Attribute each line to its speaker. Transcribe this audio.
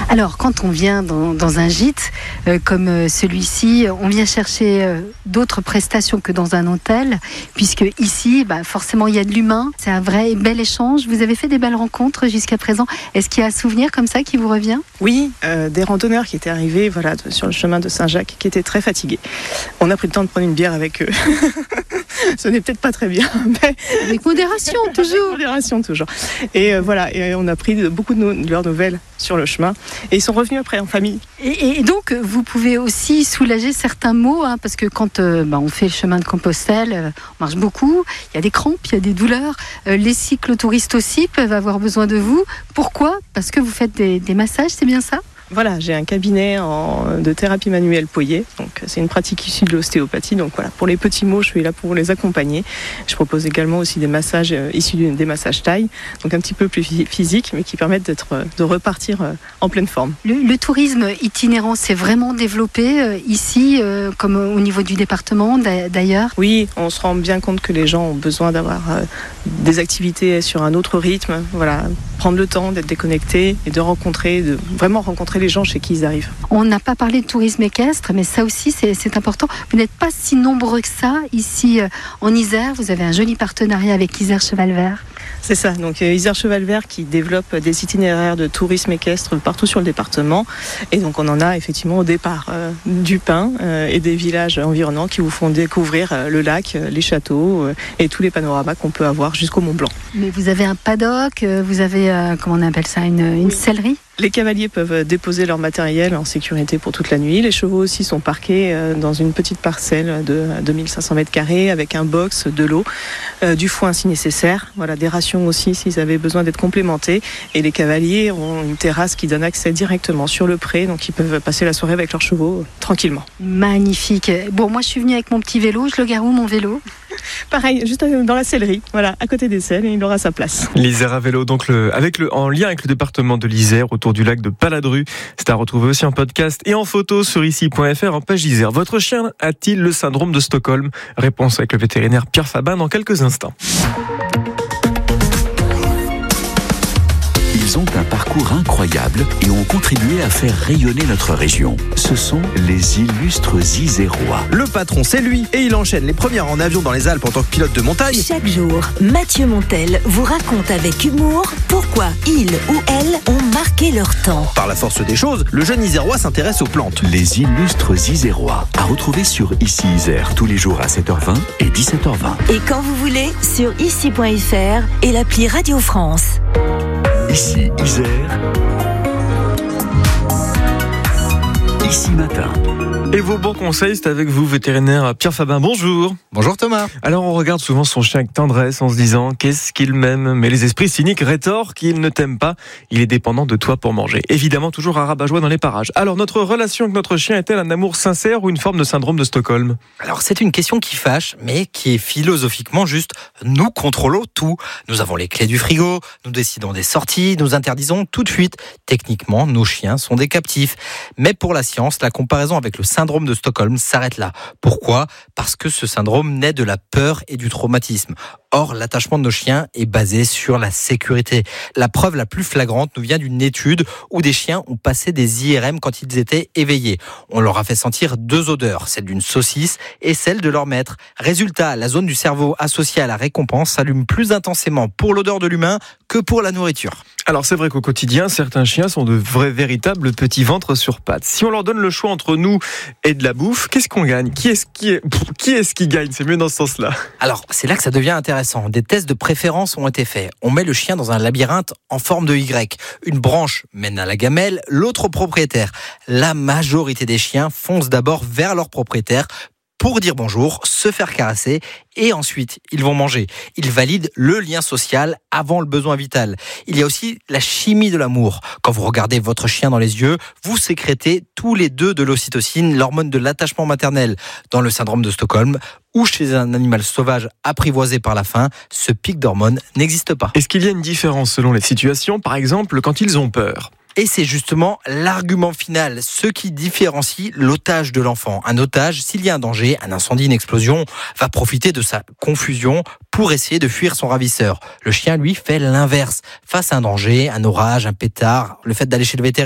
Speaker 1: Alors, quand on vient dans un gîte comme celui-ci, on vient chercher d'autres prestations que dans un hôtel, puisque ici, forcément, il y a de l'humain. C'est un vrai bel échange. Vous avez fait des belles rencontres jusqu'à présent. Est-ce qu'il y a un souvenir comme ça qui vous revient ?
Speaker 2: Oui, des randonneurs qui étaient arrivés sur le chemin de Saint-Jacques, qui étaient très fatigués. On a pris le temps de prendre une bière avec eux. Ce n'est peut-être pas très bien, mais...
Speaker 1: Avec modération, toujours.
Speaker 2: Avec modération, toujours. Et et on a pris beaucoup de leurs nouvelles sur le chemin. Et ils sont revenus après en famille.
Speaker 1: Et donc, vous pouvez aussi soulager certains maux, parce que quand on fait le chemin de Compostelle, on marche beaucoup, il y a des crampes, il y a des douleurs. Les cyclotouristes aussi peuvent avoir besoin de vous. Pourquoi ? Parce que vous faites des massages, c'est bien ça ?
Speaker 2: Voilà, j'ai un cabinet de thérapie manuelle Poyet. Donc, c'est une pratique issue de l'ostéopathie. Donc voilà, pour les petits maux, je suis là pour les accompagner. Je propose également aussi des massages issus des massages thaï, donc un petit peu plus physiques, mais qui permettent de repartir en pleine forme.
Speaker 1: Le tourisme itinérant s'est vraiment développé ici, comme au niveau du département d'ailleurs ?
Speaker 2: Oui, on se rend bien compte que les gens ont besoin d'avoir des activités sur un autre rythme. Voilà, prendre le temps d'être déconnecté et de vraiment rencontrer les gens chez qui ils arrivent.
Speaker 1: On n'a pas parlé de tourisme équestre, mais ça aussi c'est important. Vous n'êtes pas si nombreux que ça ici en Isère. Vous avez un joli partenariat avec Isère Cheval Vert.
Speaker 2: C'est ça, donc Isère Cheval Vert qui développe des itinéraires de tourisme équestre partout sur le département. Et donc on en a effectivement au départ du Pin et des villages environnants qui vous font découvrir le lac, les châteaux et tous les panoramas qu'on peut avoir jusqu'au Mont Blanc.
Speaker 1: Mais vous avez un paddock, vous avez, comment on appelle ça, une sellerie ?
Speaker 2: Les cavaliers peuvent déposer leur matériel en sécurité pour toute la nuit. Les chevaux aussi sont parqués dans une petite parcelle de 2500 m² avec un box, de l'eau, du foin si nécessaire. Voilà, des rations aussi s'ils avaient besoin d'être complémentés. Et les cavaliers ont une terrasse qui donne accès directement sur le pré, donc ils peuvent passer la soirée avec leurs chevaux tranquillement.
Speaker 1: Magnifique. Bon, moi je suis venue avec mon petit vélo. Je le gare où mon vélo ?
Speaker 2: Pareil, juste dans la sellerie, voilà, à côté des selles, et il aura sa place.
Speaker 3: L'Isère à vélo, donc en lien avec le département de l'Isère, autour du lac de Paladru. C'est à retrouver aussi en podcast et en photo sur ici.fr en page Isère. Votre chien a-t-il le syndrome de Stockholm ? Réponse avec le vétérinaire Pierre Fabin dans quelques instants.
Speaker 4: Ils ont un parcours incroyable et ont contribué à faire rayonner notre région. Ce sont les illustres Isérois.
Speaker 5: Le patron, c'est lui, et il enchaîne les premières en avion dans les Alpes en tant que pilote de montagne.
Speaker 6: Chaque jour, Mathieu Montel vous raconte avec humour pourquoi il ou elle ont marqué leur temps.
Speaker 5: Par la force des choses, le jeune Isérois s'intéresse aux plantes.
Speaker 4: Les illustres Isérois, à retrouver sur Ici Isère, tous les jours à 7h20 et 17h20.
Speaker 6: Et quand vous voulez, sur ici.fr et l'appli Radio France.
Speaker 4: Ici Isère, Ici Matin.
Speaker 3: Et vos bons conseils, c'est avec vous, vétérinaire Pierre Fabin. Bonjour.
Speaker 5: Bonjour Thomas.
Speaker 3: Alors on regarde souvent son chien avec tendresse en se disant qu'est-ce qu'il m'aime, mais les esprits cyniques rétorquent qu'il ne t'aime pas, il est dépendant de toi pour manger. Évidemment toujours un rabat-joie dans les parages. Alors notre relation avec notre chien est-elle un amour sincère ou une forme de syndrome de Stockholm ?
Speaker 7: Alors c'est une question qui fâche, mais qui est philosophiquement juste. Nous contrôlons tout. Nous avons les clés du frigo, nous décidons des sorties, nous interdisons toute fuite. Techniquement, nos chiens sont des captifs. Mais pour la science, la comparaison avec le syndrome de Stockholm s'arrête là. Pourquoi ? Parce que ce syndrome naît de la peur et du traumatisme. Or, l'attachement de nos chiens est basé sur la sécurité. La preuve la plus flagrante nous vient d'une étude où des chiens ont passé des IRM quand ils étaient éveillés. On leur a fait sentir 2 odeurs, celle d'une saucisse et celle de leur maître. Résultat, la zone du cerveau associée à la récompense s'allume plus intensément pour l'odeur de l'humain que pour la nourriture.
Speaker 3: Alors c'est vrai qu'au quotidien, certains chiens sont de véritables petits ventres sur pattes. Si on leur donne le choix entre nous et de la bouffe, qu'est-ce qu'on gagne ? Qui est-ce qui gagne ? C'est mieux dans ce sens-là.
Speaker 7: Alors, c'est là que ça devient intéressant. Des tests de préférence ont été faits. On met le chien dans un labyrinthe en forme de Y. Une branche mène à la gamelle, l'autre au propriétaire. La majorité des chiens foncent d'abord vers leur propriétaire pour dire bonjour, se faire caresser et ensuite ils vont manger. Ils valident le lien social avant le besoin vital. Il y a aussi la chimie de l'amour. Quand vous regardez votre chien dans les yeux, vous sécrétez tous les deux de l'ocytocine, l'hormone de l'attachement maternel. Dans le syndrome de Stockholm ou chez un animal sauvage apprivoisé par la faim, ce pic d'hormones n'existe pas.
Speaker 3: Est-ce qu'il y a une différence selon les situations, par exemple quand ils ont peur ?
Speaker 7: Et c'est justement l'argument final, ce qui différencie l'otage de l'enfant. Un otage, s'il y a un danger, un incendie, une explosion, va profiter de sa confusion pour essayer de fuir son ravisseur. Le chien, lui, fait l'inverse. Face à un danger, un orage, un pétard, le fait d'aller chez le vétérinaire,